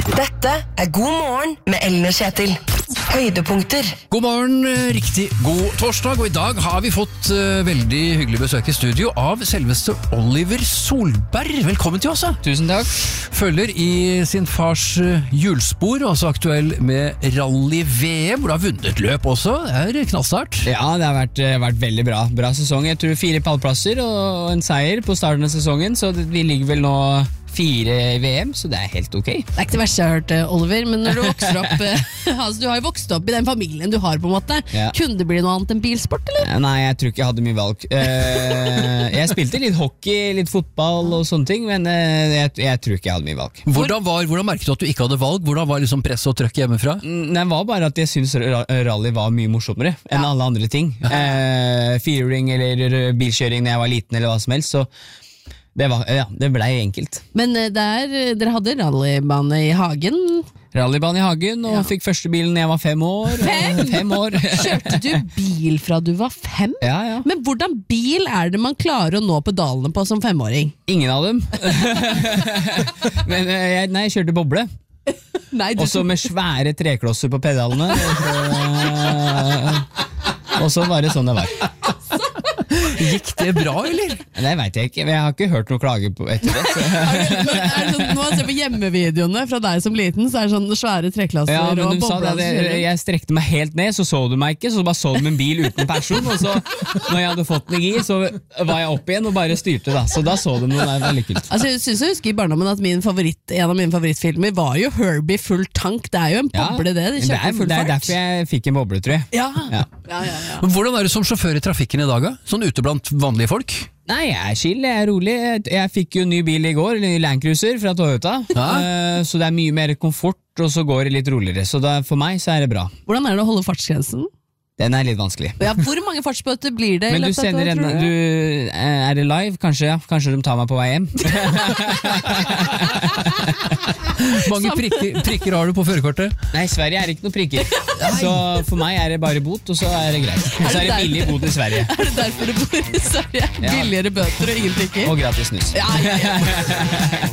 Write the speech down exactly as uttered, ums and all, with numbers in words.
Dette er God morgen med Ellen og Kjetil. Høydepunkter. God morgen, riktig god torsdag, og i dag har vi fått uh, veldig hyggelig besøk i studio av selveste Oliver Solberg. Velkommen til oss. Tusen takk. Følger i sin fars uh, hjulspor, også aktuell med rally-V M, hvor du har vunnet løp også. Det er knallstart. Ja, det har vært, vært veldig bra. Bra sesong. Jeg tror fire pallplasser og en seier på starten av sesongen, så vi ligger vel nå fire i V M, så det er helt ok. Det er ikke det verste jeg har hørt, Oliver, men når du vokser opp altså, du har jo vokst opp i den familien du har på en måte. Ja. Kunne det bli noe annet enn bilsport, eller? Nei, jeg tror ikke jeg hadde mye valg. Uh, jeg spilte litt hockey, litt fotball og sånne ting, men uh, jeg, jeg tror ikke jeg hadde mye valg. Hvordan, var, hvordan merket du at du ikke hadde valg? Hvordan var liksom press og trøkk hjemmefra? Det var bare at jeg synes rally var mye morsommere enn ja. alle andre ting. Uh, firehjuling eller bilkjøring når jeg var liten eller hva som helst, så Det, var, ja, det ble enkelt. Men der, dere hadde rallybane i hagen? Rallybane i hagen, og ja. fikk første bilen da jeg var fem år. Fem? fem år. Kjørte du bil fra du var fem? Ja, ja. Men hvordan bil er det man klarer å nå pedalene på som femåring? Ingen av dem. Men jeg, nei, jeg kjørte boble. Også med svære treklosser på pedalene. Og så var det sånn det var. Gikk det bra, eller? Det vet jeg ikke, jeg har ikke hørt noe klage på etter det. Så. er det, er det sånn, når man ser på hjemmevideoene fra deg som liten, så er det sånn svære treklasser ja, men og du sa det, det, jeg strekte meg helt ned, så så du meg ikke, så bare så du en bil uten person, og så når jeg hadde fått den i gir, så var jeg opp igjen og bare styrte da, så da så du noe der veldig kult. Altså, jeg synes jeg husker i barndommen at min favoritt, en av mine favorittfilmer var jo Herbie full tank, det er jo en boble ja, det, de kjøper full fart. Det er derfor jeg fikk en boble, tror jeg. Ja. Ja. Ja, ja, ja. Hvordan er du som sjåfør i trafikken i dag, da? Sånn ute blant vanlige folk? Nei, jeg er chill, jeg er rolig. Jeg fikk jo en ny bil i går, en ny Land Cruiser fra Toyota, ja. uh, så det er mye mer komfort, og så går det litt roligere, så da, for meg så er det bra. Hvordan er det å holde fartsgrensen? Den er litt vanskelig. Ja, hvor mange fartsbøter blir det? Men du sender en, du, er det live? Kanskje, ja. Kanskje de tar meg på vei hjem. mange prikker, prikker har du på førerkortet? Nei, i Sverige er det ikke noen prikker. Så for meg er det bare bot, og så er det greit. Og så er det billig bot i Sverige. Er det derfor du bor i Sverige? Ja. Billigere bøter og ingen prikker? Og gratis snus. Ja, ja, ja.